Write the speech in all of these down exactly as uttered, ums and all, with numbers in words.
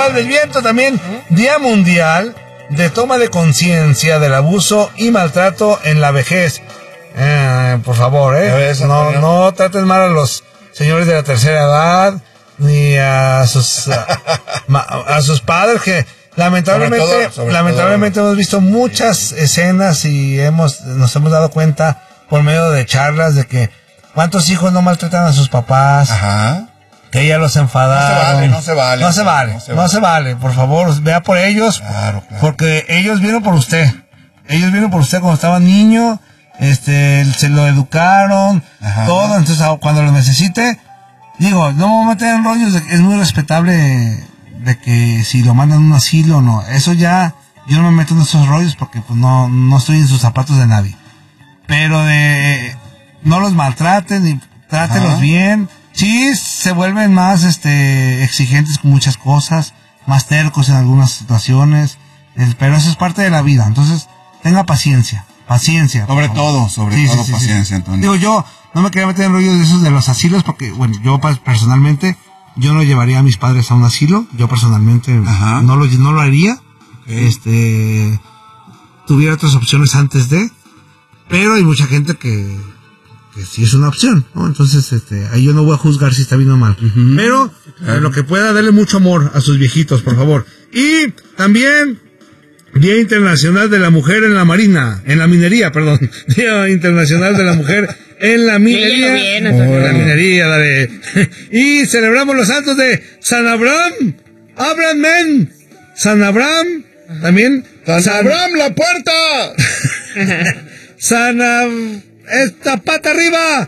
Valdesviento también, Día Mundial de Toma de Conciencia del Abuso y Maltrato en la Vejez. Eh, por favor, eh, ves, no, no traten mal a los señores de la tercera edad, ni a sus, a, a sus padres que lamentablemente, sobre todo, sobre lamentablemente todo. Hemos visto muchas escenas y hemos, nos hemos dado cuenta por medio de charlas de que cuántos hijos no maltratan a sus papás. Ajá. Que ella los enfadaron. No se vale, no se vale. No se vale, no se vale. No se vale. Por favor, vea por ellos. Claro, claro. Porque ellos vieron por usted. Ellos vieron por usted cuando estaba niño. Este, se lo educaron. Ajá. Todo. Entonces, cuando lo necesite, digo, no me voy a meter en rollos. De, es muy respetable de que si lo mandan a un asilo o no. Eso ya, yo no me meto en esos rollos porque pues no, no estoy en sus zapatos de nadie. Pero de, no los maltraten y trátenlos bien. Sí, se vuelven más este exigentes con muchas cosas, más tercos en algunas situaciones, pero eso es parte de la vida. Entonces, tenga paciencia, paciencia. Sobre todo, sobre sí, todo sí, paciencia, sí. Antonio. Digo, yo no me quería meter en rollos de esos de los asilos porque, bueno, yo personalmente, yo no llevaría a mis padres a un asilo. Yo personalmente no lo, no lo haría. Okay. Este, tuviera otras opciones antes de, pero hay mucha gente que... que sí es una opción, ¿no? Entonces, este, ahí yo no voy a juzgar si está bien o mal. Uh-huh. Pero, claro. En lo que pueda, darle mucho amor a sus viejitos, por favor. Y también, Día Internacional de la Mujer en la Marina, en la minería, perdón. Día Internacional de la Mujer en la minería. Bien, oh, la minería, dale. Y celebramos los santos de San Abraham, Abraham Men, San Abraham, también. San, San Abraham, la puerta. San Ab... ¡Esta pata arriba!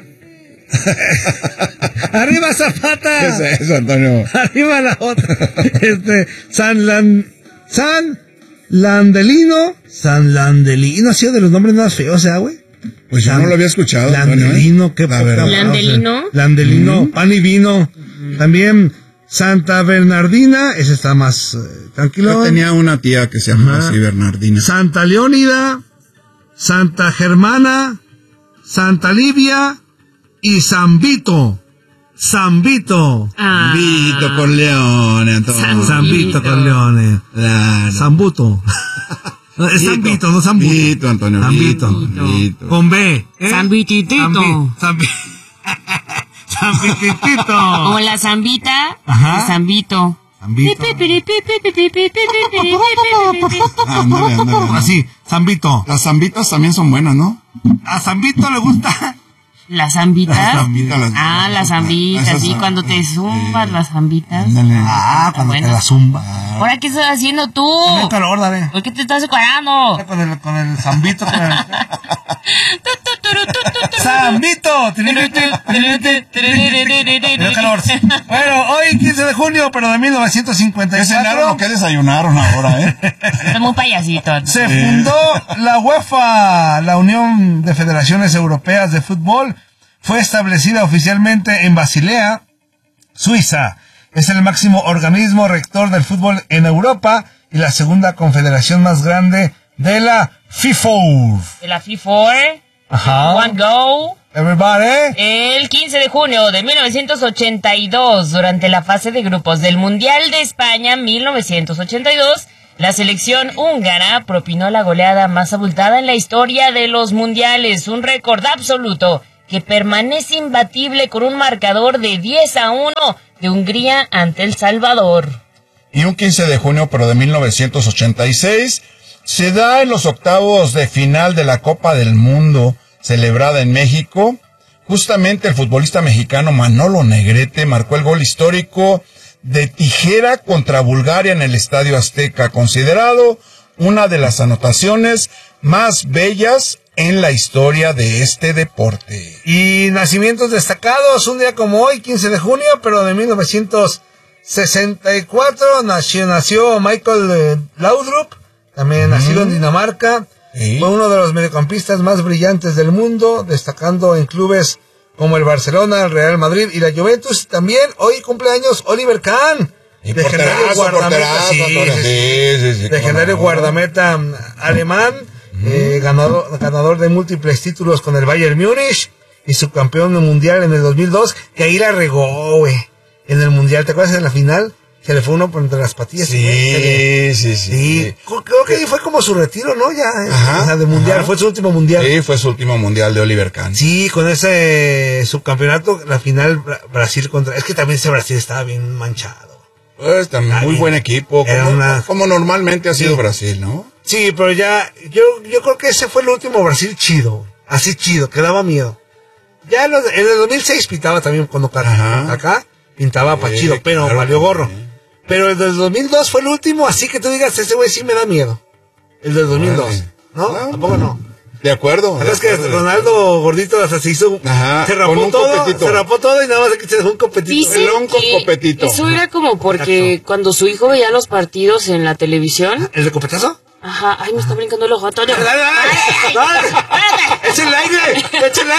¡Arriba Zapata! ¿Qué es eso, Antonio? Arriba la otra. Este, San Lan... San Landelino. San Landelino. Ha sido de los nombres más feos, ¿eh, güey? Pues ya no lo había escuchado. Landelino, ¿eh? Qué poca. Landelino. O sea, Landelino, uh-huh. Pan y vino. Uh-huh. También Santa Bernardina. Ese está más eh, tranquilo. Yo tenía una tía que se llamaba uh-huh. así, Bernardina. Santa Leónida. Santa Germana. Santa Livia y San Vito. San Vito. Ah. Vito Corleone, Antonio. San Vito Corleone. Claro. San Buto. No, es San Vito, no San Buto. Vito, Antonio. San Vito. Vito. Con B. ¿eh? San Vititito. San Vito. San Vititito. O la Zambita. Ajá. De San Vito. San Vito. Así, San Vito. Las zambitas también son buenas, ¿no? A San Vito le gusta. ¿Las zambitas? Las zambitas, las, ah, las zambitas, sí, cuando te zumbas eh, las zambitas. Ah, cuando bueno. te las zumbas. Ah. ¿Ahora qué estás haciendo tú? Tiene calor, dale. ¿Por qué te estás separando? Con el, con el zambito. Con el... ¡Zambito! Tiene calor. Bueno, hoy quince de junio, pero de mil novecientos cincuenta y cuatro. ¿Qué cenaron o qué desayunaron ahora, eh? Somos un payasito. Se fundó la UEFA, la Unión de Federaciones Europeas de Fútbol. Fue establecida oficialmente en Basilea, Suiza. Es el máximo organismo rector del fútbol en Europa y la segunda confederación más grande de la FIFA. De la FIFA, ¿eh? Ajá. One go. Everybody. El quince de junio de mil novecientos ochenta y dos, durante la fase de grupos del Mundial de España mil novecientos ochenta y dos, la selección húngara propinó la goleada más abultada en la historia de los mundiales, un récord absoluto que permanece imbatible con un marcador de diez a uno de Hungría ante El Salvador. Y un quince de junio, pero de mil novecientos ochenta y seis, se da en los octavos de final de la Copa del Mundo, celebrada en México. Justamente el futbolista mexicano Manolo Negrete marcó el gol histórico de tijera contra Bulgaria en el Estadio Azteca, considerado una de las anotaciones más bellas en la historia de este deporte. Y nacimientos destacados, un día como hoy, quince de junio, pero de mil novecientos sesenta y cuatro, nació, nació Michael eh, Laudrup, también uh-huh. nacido en Dinamarca. ¿Sí? Fue uno de los mediocampistas más brillantes del mundo, destacando en clubes como el Barcelona, el Real Madrid y la Juventus. También hoy cumpleaños Oliver Kahn, legendario guardameta, sí, sí, sí, sí, legendario guardameta alemán. Eh, ganador, ganador de múltiples títulos con el Bayern Múnich y subcampeón mundial en el dos mil dos, que ahí la regó, güey, en el mundial. ¿Te acuerdas en la final? Se le fue uno por entre las patillas. Sí, le, sí, sí, sí. Creo que fue como su retiro, ¿no? Ya, ajá, o sea, de mundial, ajá. Fue su último mundial. Sí, fue su último mundial de Oliver Kahn. Sí, con ese subcampeonato, la final Brasil contra... Es que también ese Brasil estaba bien manchado. Pues también muy buen equipo, como, una... como normalmente ha sido sí. Brasil, ¿no? Sí, pero ya, yo, yo creo que ese fue el último Brasil chido, así chido, que daba miedo. Ya en, los, en el dos mil seis pintaba también cuando Kaká, acá pintaba sí, pa' chido, pero claro, valió gorro. Sí. Pero el del dos mil dos fue el último, así que tú digas, ese güey sí me da miedo. El del dos mil dos, vale. ¿No? No, tampoco no. De acuerdo. ¿Sabes que Ronaldo gordito hasta se hizo, ajá, se rapó todo, copetito. se rapó todo y nada más que se dejó un copetito. Dicen el con copetito. Eso era como porque Exacto. cuando su hijo veía los partidos en la televisión. ¿El de copetazo? Ajá, ay, me está brincando el ojo, Antonio. ¡Dale, dale! ¡Dale! ¡Dale! ¡Echa el aire! ¡Echa el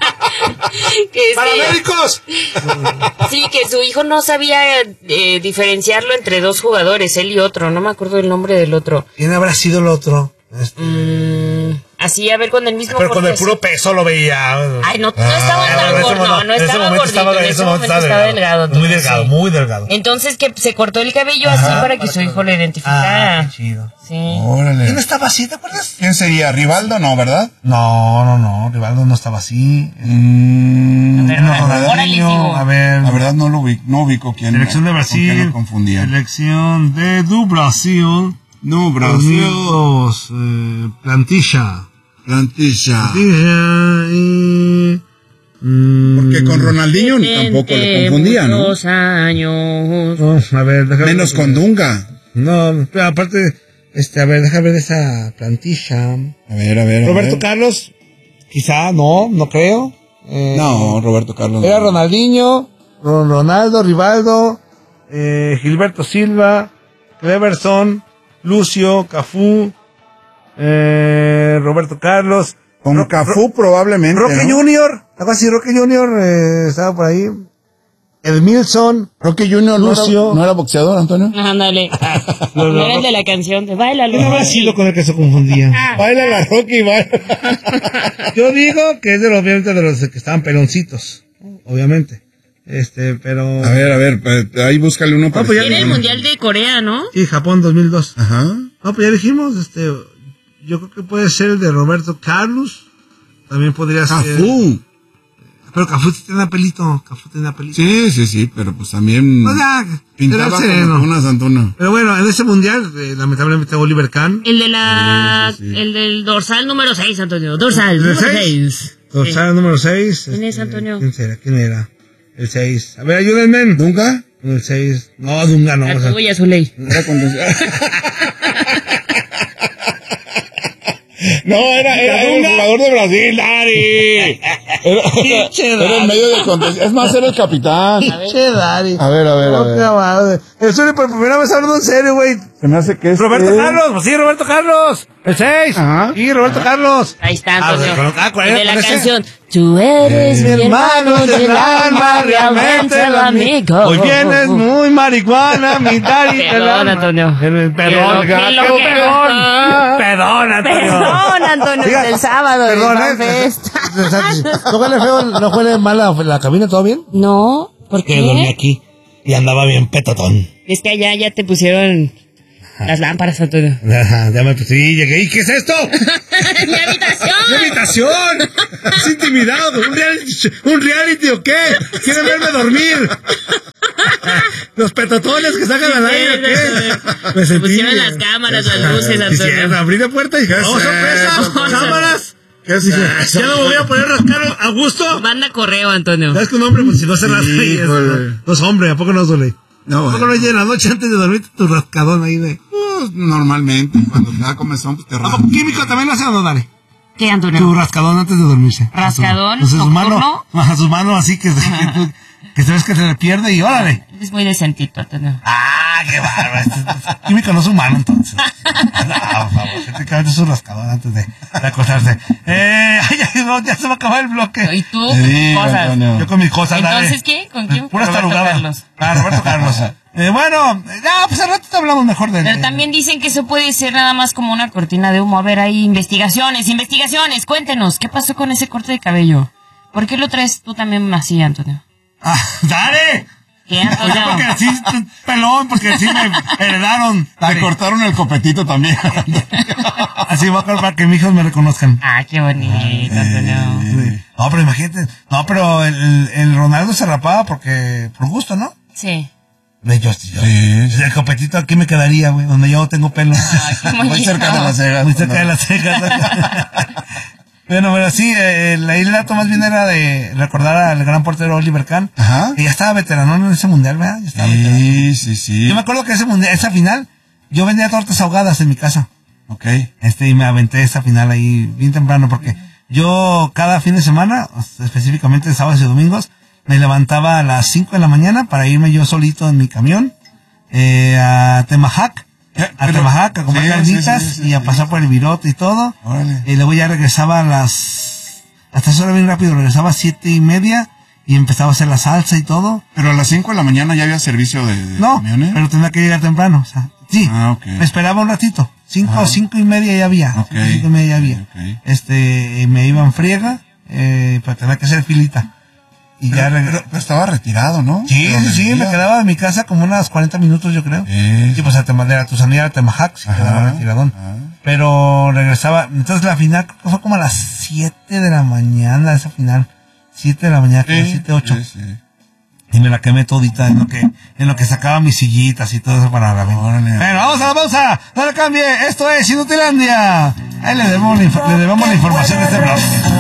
aire! ¡Paramédicos! Sí, que su hijo no sabía eh, diferenciarlo entre dos jugadores, él y otro. No me acuerdo el nombre del otro. ¿Quién habrá sido el otro? Este... Mm, así, a ver, con el mismo... Pero con el puro peso lo veía. Ay, no, no estaba ah, tan gordo, no, no estaba gordito, estaba, en ese momento estaba delgado. delgado muy delgado, sí. muy delgado. Entonces que se cortó el cabello Ajá, así para que su hijo lo identificara. Ah, qué chido. Sí. Órale. ¿Quién estaba así, te acuerdas? ¿Quién sería? ¿Rivaldo? No, ¿verdad? No, no, no, Rivaldo no estaba así. Mm, a ver, no, Ronaldinho, a ver. La verdad no lo ubico, no ubico quién. Selección de Brasil. Lo confundía. Selección de du Brasil. No, Brasil. Amigos, eh, plantilla. Plantilla. Plantilla y... Mm, porque con Ronaldinho tampoco lo confundía, ¿no? Dos años. No, a ver, déjame Menos con Dunga. No, pero aparte, este, a ver, déjame ver esa plantilla. A ver, a ver. Roberto a ver. Carlos, quizá, no, no creo. Eh, no, Roberto Carlos. Era no. Ronaldinho, Ronaldo, Rivaldo, eh, Gilberto Silva, Cleverson, Lucio, Cafú, eh, Roberto Carlos. Con Ro Cafú Ro probablemente, Roque ¿no? Junior, algo así, Roque Junior eh, estaba por ahí. Edmilson. Roque Junior Lucio. No era, no era boxeador, Antonio. Ándale. No, no, no era el de la canción de Baila. No habrá sido con el que se confundía. Ah. Baila la Roque y baila. Yo digo que es de los, obviamente, de los que estaban peloncitos. Obviamente. Este, pero... A ver, a ver, ahí búscale uno. No, pues ya era el Mundial de Corea, ¿no? Sí, Japón dos mil dos. Ajá. No, pues ya dijimos, este, yo creo que puede ser el de Roberto Carlos. También podría ser... Cafú. Pero Cafú tenía pelito, Cafú tenía pelito. Sí, sí, sí, pero pues también... O sea, pintaba como una Santuna. Pero bueno, en ese Mundial, eh, lamentablemente Oliver Kahn. El de la... Sí, sí, sí. El del dorsal número seis, Antonio. Dorsal número seis. Dorsal sí. número seis. ¿Quién es, Antonio? ¿Quién será? ¿Quién era? El seis. A ver, ayúdenme. ¿Dunga? El seis. No, Dunga no. Jacobo y Azuley. Era con... No, era, era, era el jugador de Brasil, Dari. Era, era, era en medio de contención. Es más, era el capitán. Che, Dari. A ver, a ver, a ver. Madre. Eso por primera vez hablando en serio, güey. Se me hace que es... Roberto es... Carlos, pues sí, Roberto Carlos. El seis. Ajá. Sí, Roberto Ajá. Carlos. Ahí está, Antonio. Ah, ah, de la canción. Tú eres eh, mi hermano del alma, realmente el amigo. Hoy vienes muy marihuana, mi Dari. Perdón, Antonio. Perdón, perdón, perdón. Perdón, Antonio. Perdón, Antonio, Diga, del sábado. Perdón, ¿eh? ¿No huele feo? ¿No huele mal la, la cabina? ¿Todo bien? No, ¿por qué? Que dormí aquí y andaba bien petotón. Es que allá ya te pusieron las lámparas, Antonio. Ajá, ya me puse y llegué. ¿Y qué es esto? ¡Mi habitación! ¡Mi habitación! Es intimidado. ¿Un reality, ¿Un reality o qué? ¿Quieren verme dormir? Los petotones que sacan al aire, ¿o qué? Me sentí... Pusieron las cámaras, las luces, Antonio. Sí, abrí la puerta y dije, ¡oh, sorpresa! ¡Cámaras! ¿Qué así? Ya no me voy a poder rascar a gusto. Manda correo, Antonio. ¿Sabes que un hombre, pues si no se rasca ahí, es, no es hombre? ¿A poco no duele? No, ¿a poco no llega en la noche antes de dormir tu rascadón ahí de...? Pues normalmente, cuando te da comezón, pues te rasca. ¿Químico también lo hace o no, Dale? ¿Qué, Antonio? Tu rascadón antes de dormirse. ¿Rascadón? Entonces, su mano, a sus manos así que, que, que sabes que se le pierde y órale. Es muy decentito, Antonio. Ah, qué bárbaro. Químico no es humano, entonces. No, por favor, técnicamente es un rascadón antes de, de acostarse. Eh, ay, ya, no, ya se va a acabar el bloque. ¿Y tú? Sí, cosas. Antonio. Yo con mis cosas. ¿Entonces dale. qué? ¿Con quién? Pura tarugada. Carlos. Ah, Roberto Carlos. Eh, bueno, ya, pues al rato te hablamos mejor de... Pero también dicen que eso puede ser nada más como una cortina de humo. A ver, hay investigaciones, investigaciones. Cuéntenos, ¿qué pasó con ese corte de cabello? ¿Por qué lo traes tú también así, Antonio? Ah, ¡dale! ¿Qué, Pues yo porque así, pelón, porque así me heredaron. Te cortaron el copetito también. Así voy a cortar para que mis hijos me reconozcan. Ah, qué bonito, Antonio. Sí. No, pero imagínate. No, pero el, el Ronaldo se rapaba porque, por gusto, ¿no? Sí. Ve, yo, yo, Sí, sí. El copetito aquí me quedaría, güey, donde yo no tengo pelo. Ay, qué Muy bonito. cerca de las cejas. Muy cerca de las cejas. Bueno, pero sí, eh, el, el dato más bien era de recordar al gran portero Oliver Kahn, Ajá. que ya estaba veterano en ese mundial, ¿verdad? Ya estaba veterano. Sí, sí, sí. Yo me acuerdo que ese mundial, esa final, yo vendía tortas ahogadas en mi casa. Ok. Este, y me aventé esa final ahí bien temprano, porque yo cada fin de semana, específicamente sábados y domingos, me levantaba a las cinco de la mañana para irme yo solito en mi camión eh, a Temajac. A Pero- Temajac, a comer sí, carnitas sí, sí, sí, y a sí, pasar sí. por el virote y todo. Órale. Y luego ya regresaba a las... Hasta eso era bien rápido, regresaba a siete y media y empezaba a hacer la salsa y todo. Pero a las cinco de la mañana ya había servicio de, de No, camiones. pero tenía que llegar temprano, o sea, sí. Ah, ok. Me esperaba un ratito, cinco, Ajá. cinco y media ya había. Ok. Cinco, cinco y media ya había. Ok, ok. Este, y me iba en friega, eh, pero tenía que hacer filita. Y Pero, ya reg- pero- pero estaba retirado, ¿no? Sí, ¿De dónde sí, sí, me vivía? quedaba en mi casa como unos cuarenta minutos, yo creo. Sí. Sí, pues a Temajac, tu salida a Temajac, sí, Ajá, quedaba retiradón. ajá. Pero regresaba, entonces la final creo que fue como a las siete de la mañana, esa final. siete de la mañana, como Sí, siete, ocho. sí, sí. Y me la quemé todita en lo que, en lo que sacaba mis sillitas y todo eso para la venta. Órale. Bueno, vamos a la pausa, no le cambie, esto es Inutilandia. Ahí le debemos la, inf- le debemos la información de este blog.